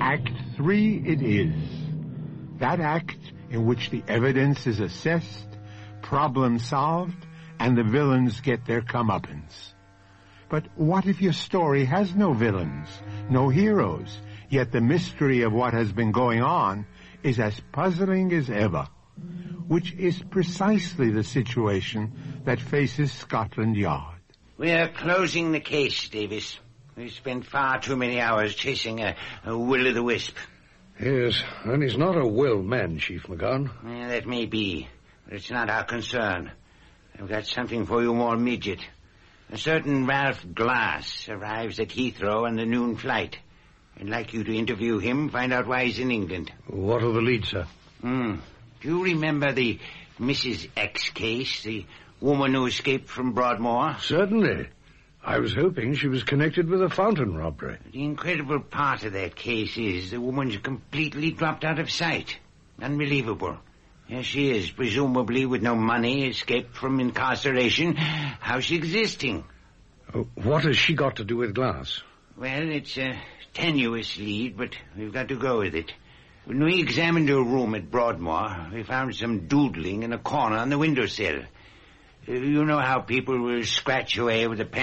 Act 3 it is. That act in which the evidence is assessed, problem solved, and the villains get their comeuppance. But what if your story has no villains, no heroes, yet the mystery of what has been going on is as puzzling as ever, which is precisely the situation that faces Scotland Yard. We're closing the case, Davis. We've spent far too many hours chasing a will-o'-the-wisp. Yes, and he's not a well man, Chief McGann. Yeah, that may be, but it's not our concern. I've got something for you more immediate. A certain Ralph Glass arrives at Heathrow on the noon flight. I'd like you to interview him, find out why he's in England. What of the lead, sir? Do you remember the Mrs. X case, the woman who escaped from Broadmoor? Certainly. I was hoping she was connected with a fountain robbery. The incredible part of that case is the woman's completely dropped out of sight. Unbelievable. Here she is, presumably with no money, escaped from incarceration. How's she existing? What has she got to do with Glass? Well, it's a tenuous lead, but we've got to go with it. When we examined her room at Broadmoor, we found some doodling in a corner on the windowsill. You know how people will scratch away with a pen